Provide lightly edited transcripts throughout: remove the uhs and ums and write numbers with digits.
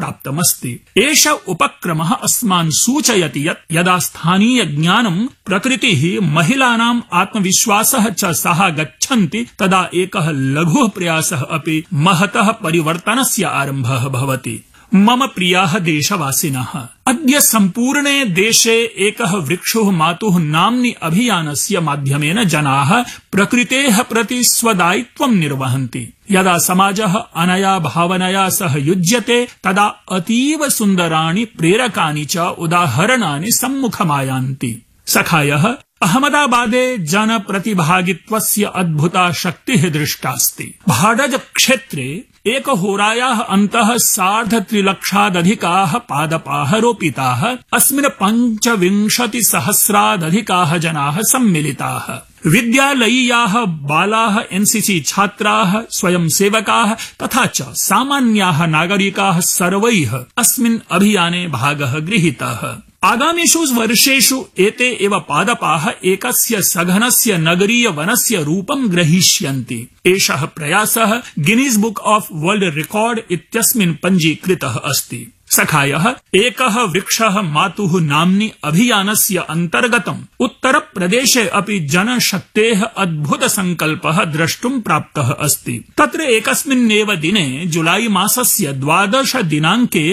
प्राप्तमस्ति। एष उपक्रमः अस्मान् सूचयति यत् यदा स्थानीय ज्ञानं प्रकृतिः महिलानाम् आत्मविश्वासः च सह गच्छन्ति तदा एकः लघुः प्रयासः अपि महतः परिवर्तनस्य आरम्भः भवति। मम प्रियाः देशवासिनः, अद्य सम्पूर्णे देशे एकः वृक्षः मातुः नाम्नि अभियानस्य माध्यमेन जनाः प्रकृतेः प्रति स्वदायित्वं निर्वहन्ति। यदा समाजः अनया भावनया सह युज्यते तदा अतीव सुन्दराणि प्रेरकानि च उदाहरणानि सम्मुखमायान्ति। सखायः, अहमदाबादे जनप्रतिभागित्वस्य अद्भुता शक्तिः दृष्टास्ति। भाडज क्षेत्रे एकहोरायाः अन्तः 3,50,000 पादपाः रोपिताः। अस्मिन् 25,000 जनाः सम्मिलिताः। विद्यालयीयाः बालाः, एनसीसी छात्राः, स्वयंसेवकाः तथा च सामान्याः नागरिकाः सर्वैः अस्मिन् अभियाने भागः गृहीतः। आगामिषु वर्षेषु एते एव पादपाः एकस्य सघनस्य नगरीय वनस्य रूपं ग्रहीष्यन्ति। एषः प्रयासः गिनीस् बुक ऑफ वर्ल्ड रिकॉर्ड इत्यस्मिन् पञ्जीकृतः अस्ति। सखायः, एकः वृक्षः मातुः नाम्नि अभियानस्य अन्तर्गतम् उत्तरप्रदेशे अपि जनशक्तेः अद्भुत संकल्पः द्रष्टुं प्राप्तः अस्ति। तत्र एकस्मिन्नेव दिने जुलाई मासस्य 12 दिनाङ्के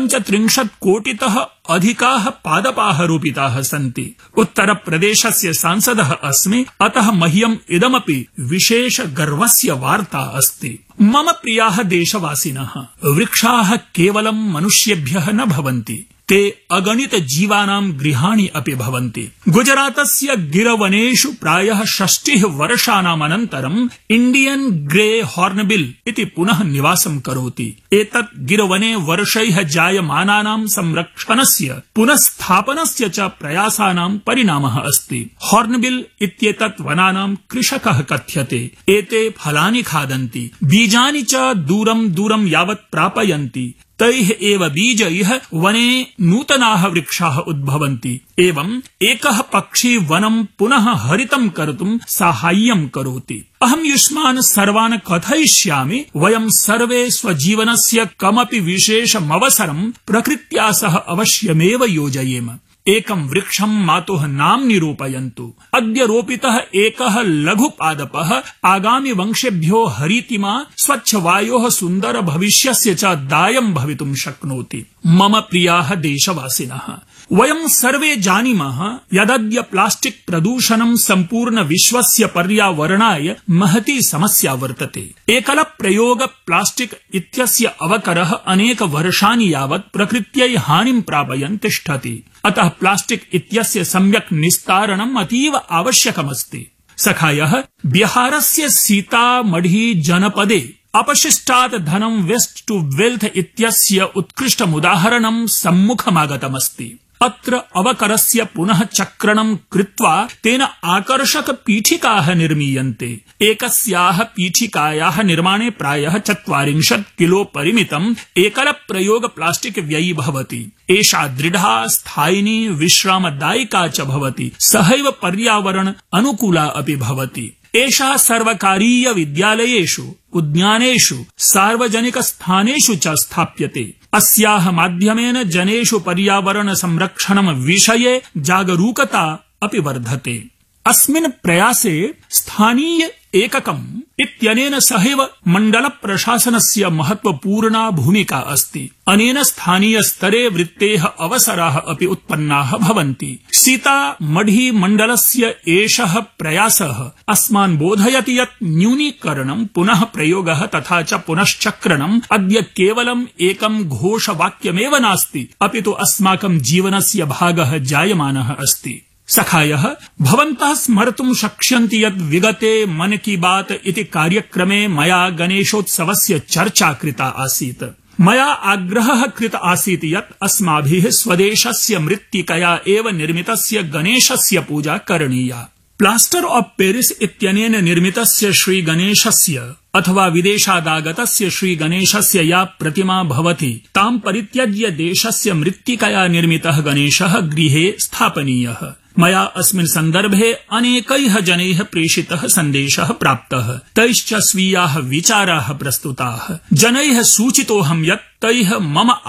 35 कोटितः अधिकाः पादपाः रोपिताः सन्ति। उत्तरप्रदेशस्य सांसदः अस्मि, अतः मह्यम् इदमपि विशेष गर्वस्य वार्ता अस्ति। मम प्रियाः देशवासिनः, वृक्षाः केवलं मनुष्येभ्यः न भवन्ति, ते अगणित जीवानां गृहाणि अपि भवन्ति। गुजरातस्य गिरवनेषु प्रायः 60 वर्षाणाम् अनन्तरम् इण्डियन् ग्रे हॉर्नबिल इति पुनः निवासं करोति। एतत् गिरवने वर्षैः जायमानानां संरक्षणस्य पुनःस्थापनस्य च प्रयासानां परिणामः अस्ति। हॉर्नबिल इत्येतत् वनानां कृषकः कथ्यते। एते फलानि खादन्ति, बीजानि च दूरं दूरं यावत् प्रापयन्ति। तैः एव बीजैः वने नूतनाः वृक्षाः उद्भवन्ति। एवम् एकः पक्षी वनं पुनः हरितं कर्तुं साहाय्यं करोति। अहं युष्मान् सर्वान् कथयिष्यामि, वयं सर्वे स्वजीवनस्य कमपि विशेषमवसरं प्रकृत्या सह अवश्यमेव योजयेम। एकं वृक्षं मातुः नाम्नि रोपयन्तु। अद्य रोपितः एकः लघुपादपः आगामि वंशेभ्यो हरितिमा स्वच्छवायोः सुन्दर भविष्यस्य च दायं भवितुं शक्नोति। मम प्रियाः देशवासिनः, वयं सर्वे जानीमः यदद्य प्लास्टिक प्रदूषणं सम्पूर्ण विश्वस्य पर्यावरणाय महती समस्या वर्तते। एकलप्रयोग प्लास्टिक इत्यस्य अवकरः अनेक वर्षाणि यावत् प्रकृत्यै हानिं प्रापयन् तिष्ठति। अतः प्लास्टिक इत्यस्य सम्यक् निस्तारणम् अतीव आवश्यकमस्ति। सखायः, बिहारस्य सीतामढ़ी जनपदे अपशिष्टात् धनं वेस्ट टू वेल्थ इत्यस्य उत्कृष्टमुदाहरणं सम्मुखमागतमस्ति। अत्र अवकरस्य पुनः चक्रणं कृत्वा तेन आकर्षक पीठिकाः निर्मीयन्ते। एकस्याः पीठिकायाः निर्माणे प्रायः 40 किलो परिमितम् एकलप्रयोग प्लास्टिक व्ययी भवति। एषा दृढा, स्थायिनी, विश्रामदायिका च भवति, सहैव पर्यावरण अनुकूला अपि भवति। एषा सर्वकारीय विद्यालयेषु, उद्यानेषु, सार्वजनिक स्थानेषु च स्थाप्यते। अस्याः माध्यमेन जनेषु पर्यावरण संरक्षणं विषये जागरूकता अपि वर्धते। अस्मिन् प्रयासे स्थानीय एककम् इत्यनेन सहैव मण्डल प्रशासनस्य महत्वपूर्णा भूमिका अस्ति। अनेन स्थानीय स्तरे वृत्तेः अवसराः अपि उत्पन्नाः भवन्ति। सीतामढ़ी मण्डलस्य एषः प्रयासः अस्मान् बोधयति यत् न्यूनीकरणं, पुनः प्रयोगः तथा च पुनश्चक्रणम् अद्य केवलम् एकं घोषवाक्यमेव नास्ति, अपि तु अस्माकं जीवनस्य भागः जायमानः अस्ति। सखायः, भवन्तः स्मर्तुं शक्ष्यन्ति यत् विगते मन की बात इति कार्यक्रमे मया गणेशोत्सवस्य चर्चा कृता आसीत्। मया आग्रहः कृत आसीत् यत् अस्माभिः स्वदेशस्य मृत्तिकया एव निर्मितस्य गणेशस्य पूजा करणीया। प्लास्टर ऑफ पेरिस इत्यनेन निर्मितस्य श्रीगणेशस्य अथवा विदेशादागतस्य श्रीगणेशस्य या प्रतिमा भवति तां परित्यज्य देशस्य मृत्तिकया निर्मितः गणेशः गृहे स्थापनीयः। मया अस्मिन् सन्दर्भे अनेकैः जनैः प्रेषितः सन्देशः प्राप्तः। तैश्च स्वीयाः विचाराः प्रस्तुताः। जनैः सूचितोऽहं यत् तैः मम